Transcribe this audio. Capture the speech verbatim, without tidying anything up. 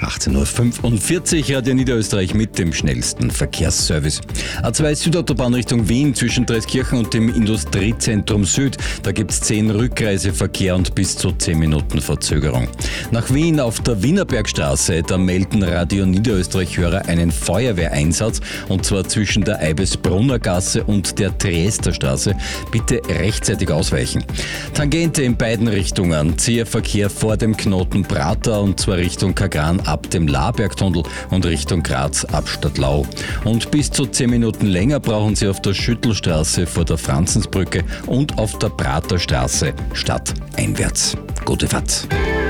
achtzehn Uhr fünfundvierzig, Radio Niederösterreich mit dem schnellsten Verkehrsservice. A zwei Südautobahn Richtung Wien zwischen Dreskirchen und dem Industriezentrum Süd. Da gibt es zehn Rückreiseverkehr und bis zu zehn Minuten Verzögerung. Nach Wien auf der Wienerbergstraße, da melden Radio Niederösterreich-Hörer einen Feuerwehreinsatz und zwar zwischen der Eibesbrunner Gasse und der Triesterstraße. Bitte rechtzeitig ausweichen. Tangente in beiden Richtungen. Zäher Verkehr vor dem Knoten Prater und zwar Richtung Kagran ab dem Labergtunnel und Richtung Graz ab Stadtlau. Und bis zu zehn Minuten länger brauchen Sie auf der Schüttelstraße vor der Franzensbrücke und auf der Praterstraße stadteinwärts. Gute Fahrt.